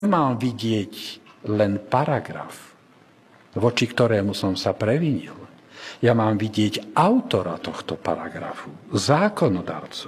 Nemám vidieť len paragraf, voči ktorému som sa previnil. Ja mám vidieť autora tohto paragrafu, zákonodarcu.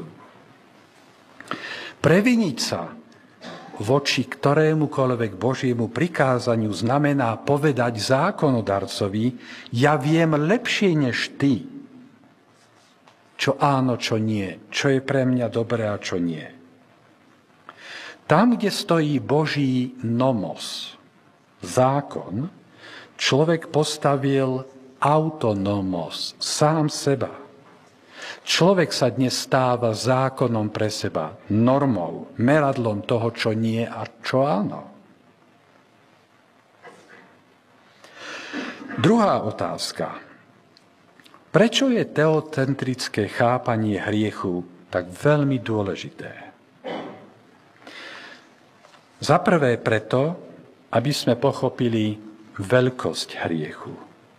Previniť sa voči ktorémukoľvek Božiemu prikázaniu znamená povedať zákonodarcovi: ja viem lepšie než ty, čo áno, čo nie, čo je pre mňa dobré a čo nie. Tam, kde stojí Boží nomos, zákon, človek postavil autonomos, sám seba. Človek sa dnes stáva zákonom pre seba, normou, meradlom toho, čo nie a čo áno. Druhá otázka. Prečo je teocentrické chápanie hriechu tak veľmi dôležité? Za prvé preto, aby sme pochopili veľkosť hriechu.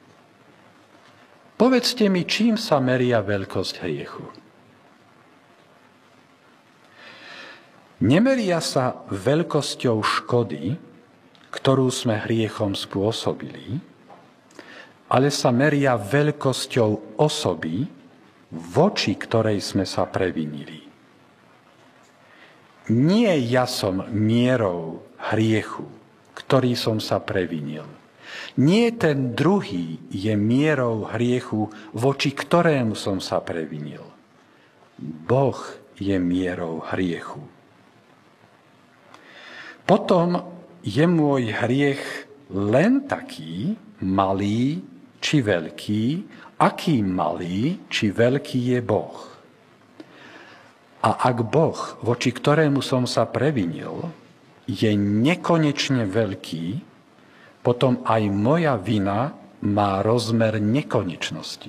Povedzte mi, čím sa meria veľkosť hriechu? Nemeria sa veľkosťou škody, ktorú sme hriechom spôsobili, ale sa meria veľkosťou osoby, voči ktorej sme sa previnili. Nie ja som mierou hriechu, ktorý som sa previnil. Nie ten druhý je mierou hriechu, voči ktorému som sa previnil. Boh je mierou hriechu. Potom je môj hriech len taký malý či veľký, aký malý či veľký je Boh. A ak Boh, voči ktorému som sa previnil, je nekonečne veľký, potom aj moja vina má rozmer nekonečnosti.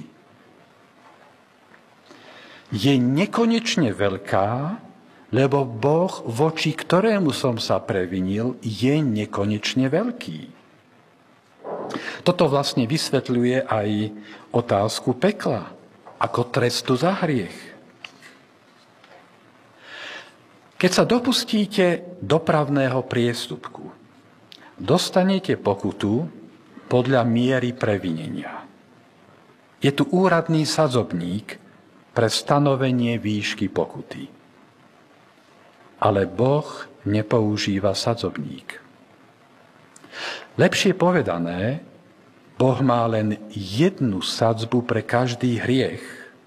Je nekonečne veľká, lebo Boh, voči ktorému som sa previnil, je nekonečne veľký. Toto vlastne vysvetľuje aj otázku pekla ako trestu za hriech. Keď sa dopustíte dopravného priestupku, dostanete pokutu podľa miery previnenia. Je tu úradný sadzobník pre stanovenie výšky pokuty. Ale Boh nepoužíva sadzobník. Lepšie povedané, Boh má len jednu sadzbu pre každý hriech.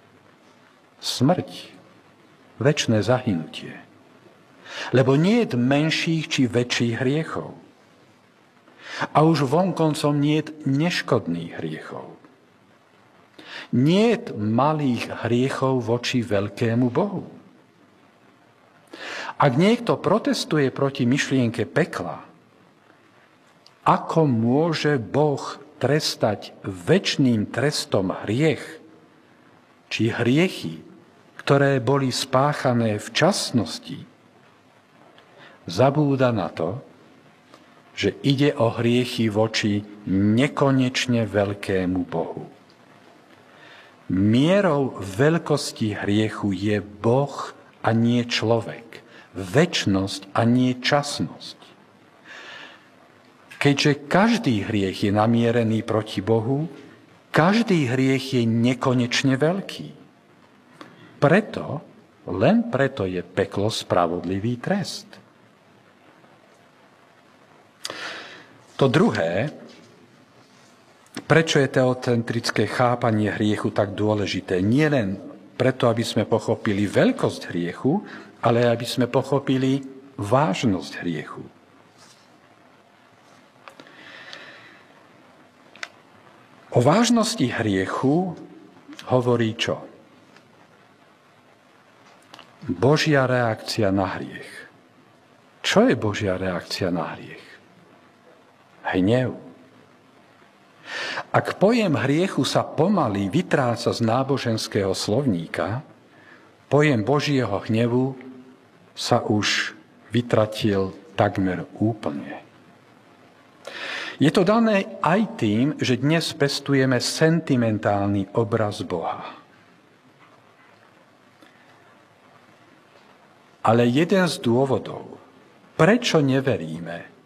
Smrť, večné zahynutie. Lebo nie je menších či väčších hriechov. A už vonkoncom nie je neškodných hriechov. Nie je malých hriechov voči veľkému Bohu. Ak niekto protestuje proti myšlienke pekla, ako môže Boh trestať večným trestom hriech, či hriechy, ktoré boli spáchané v časnosti, zabúda na to, že ide o hriechy voči nekonečne veľkému Bohu. Mierou veľkosti hriechu je Boh a nie človek, večnosť a nie časnosť. Keďže každý hriech je namierený proti Bohu, každý hriech je nekonečne veľký. Preto, len preto je peklo spravodlivý trest. To druhé, prečo je teocentrické chápanie hriechu tak dôležité? Nie len preto, aby sme pochopili veľkosť hriechu, ale aby sme pochopili vážnosť hriechu. O vážnosti hriechu hovorí čo? Božia reakcia na hriech. Čo je Božia reakcia na hriech? Hnev. Ak pojem hriechu sa pomaly vytráca z náboženského slovníka, pojem Božieho hnevu sa už vytratil takmer úplne. Je to dané aj tým, že dnes pestujeme sentimentálny obraz Boha. Ale jeden z dôvodov, prečo neveríme,